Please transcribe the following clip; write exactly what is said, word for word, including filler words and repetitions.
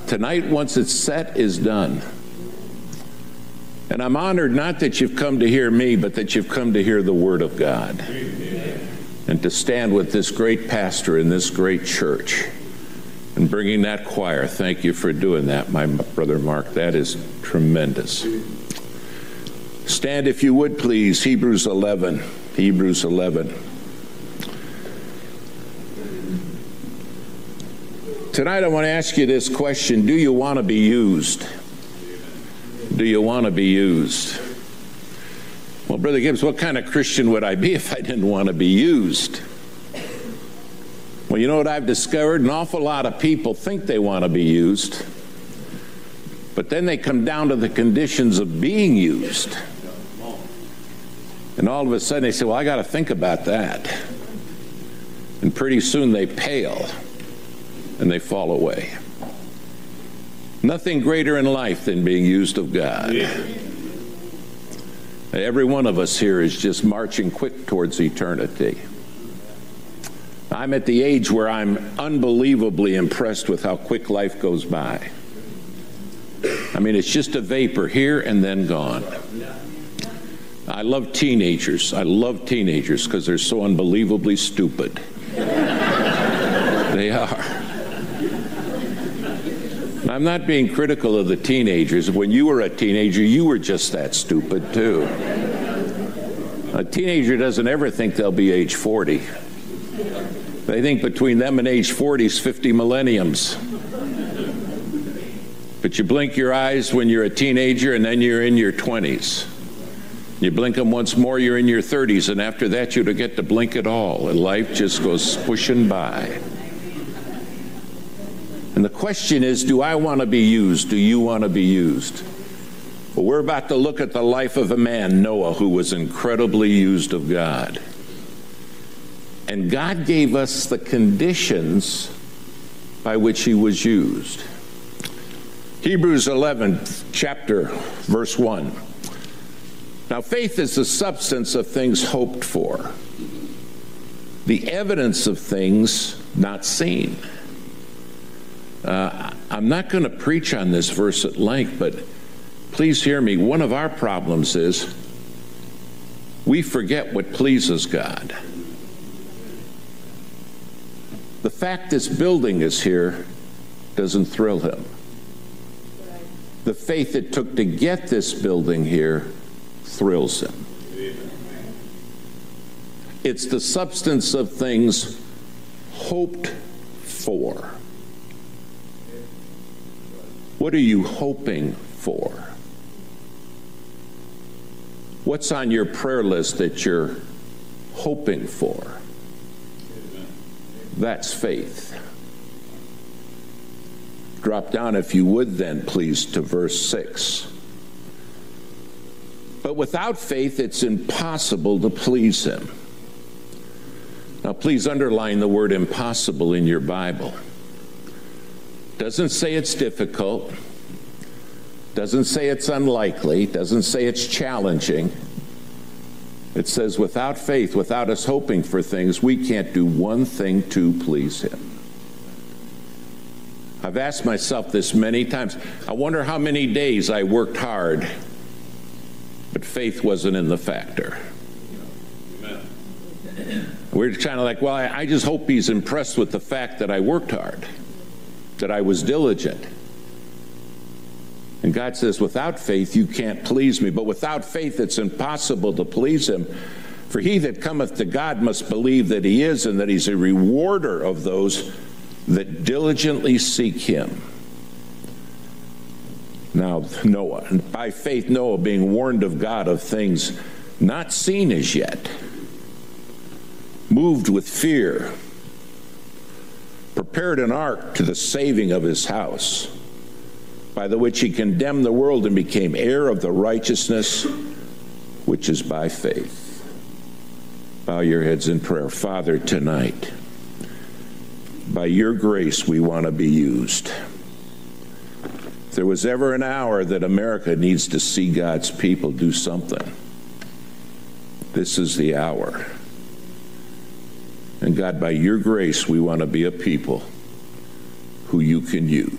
Tonight, once it's set, is done. And I'm honored not that you've come to hear me, but that you've come to hear the Word of God. Amen. And to stand with this great pastor in this great church and bringing that choir. Thank you for doing that, my brother Mark. That is tremendous. Stand if you would, please. Hebrews eleven. Hebrews eleven. Tonight I want to ask you this question. Do you want to be used? Do you want to be used? Well, Brother Gibbs, what kind of Christian would I be if I didn't want to be used? Well, you know what I've discovered? An awful lot of people think they want to be used, but then they come down to the conditions of being used. And all of a sudden they say, well, I got to think about that. And pretty soon they pale and they fall away. Nothing greater in life than being used of God. Yeah. Every one of us here is just marching quick towards eternity. I'm at the age where I'm unbelievably impressed with how quick life goes by. I mean, it's just a vapor here and then gone. I love teenagers. I love teenagers because they're so unbelievably stupid. They are. I'm not being critical of the teenagers. When you were a teenager, you were just that stupid, too. A teenager doesn't ever think they'll be age forty. They think between them and age forty is fifty millenniums. But you blink your eyes when you're a teenager, and then you're in your twenties. You blink them once more, you're in your thirties, and after that, you don't get to blink at all, and life just goes pushing by. And the question is, do I want to be used? Do you want to be used? Well, we're about to look at the life of a man, Noah, who was incredibly used of God. And God gave us the conditions by which he was used. Hebrews eleven, chapter, verse one. Now, faith is the substance of things hoped for, the evidence of things not seen. Uh, I'm not going to preach on this verse at length, but please hear me. One of our problems is we forget what pleases God. The fact this building is here doesn't thrill him. The faith it took to get this building here thrills him. It's the substance of things hoped for. What are you hoping for? What's on your prayer list that you're hoping for? That's faith. Drop down, if you would then, please, to verse six. But without faith, it's impossible to please him. Now, please underline the word impossible in your Bible. Doesn't say it's difficult. Doesn't say it's unlikely. Doesn't say it's challenging. It says without faith, without us hoping for things, we can't do one thing to please him. I've asked myself this many times. I wonder how many days I worked hard, but faith wasn't in the factor. Amen. We're kind of like, well, I, I just hope he's impressed with the fact that I worked hard, that I was diligent. And God says, without faith, you can't please me. But without faith, it's impossible to please him. For he that cometh to God must believe that he is, and that he's a rewarder of those that diligently seek him. Now, Noah, and by faith, Noah, being warned of God of things not seen as yet, moved with fear, prepared an ark to the saving of his house, by the which he condemned the world and became heir of the righteousness which is by faith. Bow your heads in prayer. Father, tonight, by your grace, we want to be used. If there was ever an hour that America needs to see God's people do something, this is the hour. And God, by your grace, we want to be a people who you can use.